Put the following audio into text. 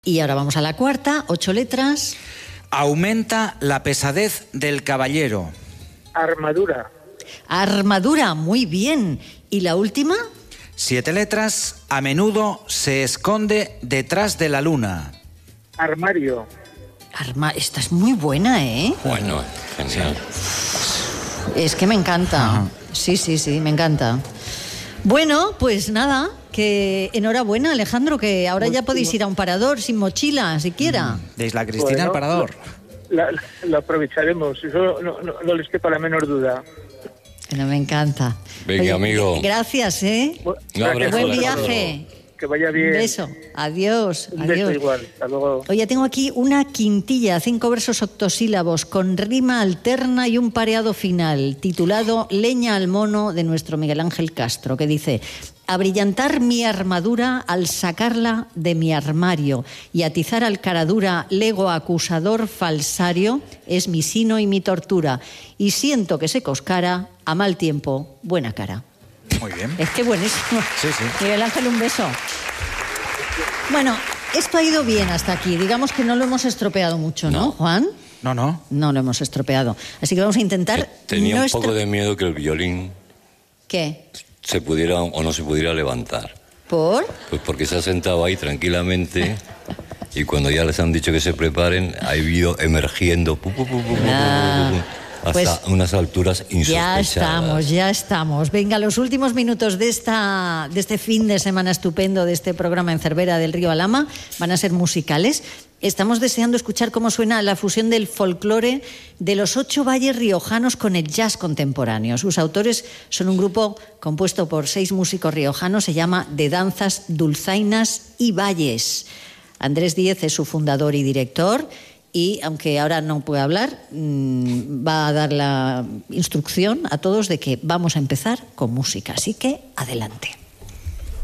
Y ahora vamos a la cuarta, 8 letras. Aumenta la pesadez del caballero. Armadura. Armadura, muy bien. ¿Y la última? 7 letras. A menudo se esconde detrás de la luna. Armario. Esta es muy buena, ¿eh? Bueno, genial. Es que me encanta. Ajá. Sí, me encanta. Bueno, pues nada, que enhorabuena, Alejandro, que ahora ya podéis ir a un parador sin mochila, siquiera. De Isla Cristina al parador. Lo aprovecharemos, eso no les quepa la menor duda. Bueno, me encanta. Venga, amigo. Gracias, ¿eh? Un abrazo, Buen Alejandro. viaje. Que vaya bien. Un beso. Adiós. Un adiós. beso igual. Hasta luego. Oye, tengo aquí una quintilla, 5 versos octosílabos, con rima alterna y un pareado final, titulado Leña al mono, de nuestro Miguel Ángel Castro, que dice: abrillantar mi armadura al sacarla de mi armario y atizar al caradura lego acusador falsario es mi sino y mi tortura, y siento que se coscara a mal tiempo buena cara. Muy bien. Es que buenísimo. Sí. Miguel Ángel, un beso. Bueno, esto ha ido bien hasta aquí. Digamos que no lo hemos estropeado mucho, ¿no, Juan? No. No lo hemos estropeado. Así que vamos a intentar... Tenía un poco de miedo que el violín ¿Qué? se pudiera o no se pudiera levantar. ¿Por? Pues porque se ha sentado ahí tranquilamente y cuando ya les han dicho que se preparen, ha ido emergiendo hasta pues unas alturas insospechadas. Ya estamos. Venga, los últimos minutos de este fin de semana estupendo, de este programa en Cervera del Río Alhama, van a ser musicales. Estamos deseando escuchar cómo suena la fusión del folclore de los 8 valles riojanos con el jazz contemporáneo. Sus autores son un grupo compuesto por 6 músicos riojanos, se llama De Danzas, Dulzainas y Valles. Andrés Díez es su fundador y director, y aunque ahora no puede hablar, va a dar la instrucción a todos de que vamos a empezar con música. Así que adelante.